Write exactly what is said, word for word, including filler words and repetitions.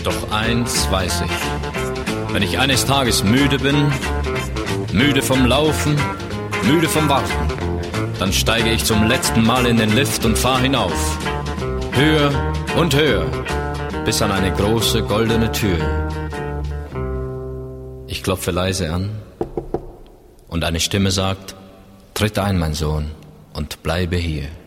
Doch eins weiß ich, wenn ich eines Tages müde bin, müde vom Laufen, müde vom Warten, dann steige ich zum letzten Mal in den Lift und fahr hinauf. Höher und höher, bis an eine große goldene Tür. Ich klopfe leise an und eine Stimme sagt: Tritt ein, mein Sohn, und bleibe hier.